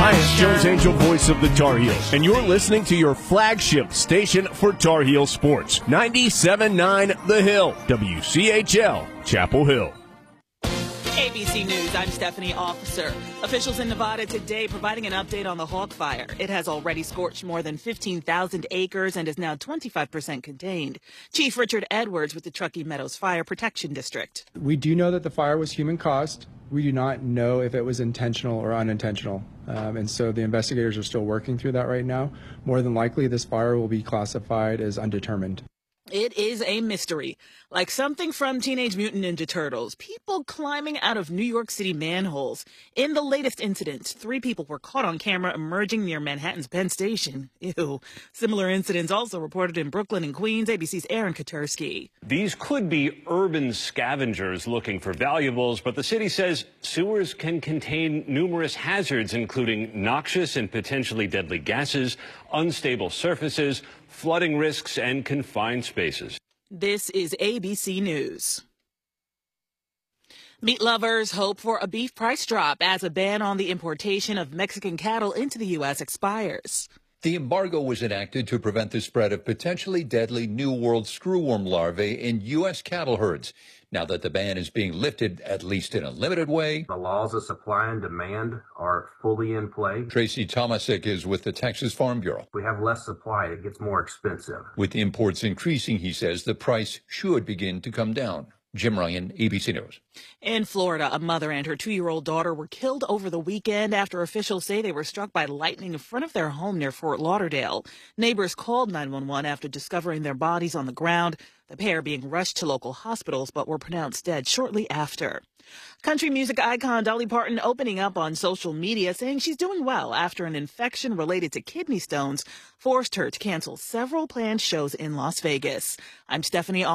Hi, it's Jones Angel, voice of the Tar Heels, and you're listening to your flagship station for Tar Heel sports, 97.9 The Hill, WCHL, Chapel Hill. ABC News, I'm Stephanie Officer. Officials in Nevada today providing an update on the Hawk Fire. It has already scorched more than 15,000 acres and is now 25% contained. Chief Richard Edwards with the Truckee Meadows Fire Protection District. We do know that the fire was human caused. We do not know if it was intentional or unintentional. And so the investigators are still working through that right now. More than likely, this fire will be classified as undetermined. It is a mystery, like something from Teenage Mutant Ninja Turtles. People climbing out of New York City manholes. In the latest incident, 3 people were caught on camera emerging near Manhattan's Penn Station. Ew. Similar incidents also reported in Brooklyn and Queens. ABC's Aaron Katursky. These could be urban scavengers looking for valuables, but the city says sewers can contain numerous hazards, including noxious and potentially deadly gases, unstable surfaces, flooding risks, and confined spaces. This is ABC News. Meat lovers hope for a beef price drop as a ban on the importation of Mexican cattle into the U.S. expires. The embargo was enacted to prevent the spread of potentially deadly New World screwworm larvae in U.S. cattle herds. Now that the ban is being lifted, at least in a limited way, the laws of supply and demand are fully in play. Tracy Tomasic is with the Texas Farm Bureau. If we have less supply, it gets more expensive. With imports increasing, he says the price should begin to come down. Jim Ryan, ABC News. In Florida, a mother and her 2-year-old daughter were killed over the weekend after officials say they were struck by lightning in front of their home near Fort Lauderdale. Neighbors called 911 after discovering their bodies on the ground, the pair being rushed to local hospitals but were pronounced dead shortly after. Country music icon Dolly Parton opening up on social media, saying she's doing well after an infection related to kidney stones forced her to cancel several planned shows in Las Vegas. I'm Stephanie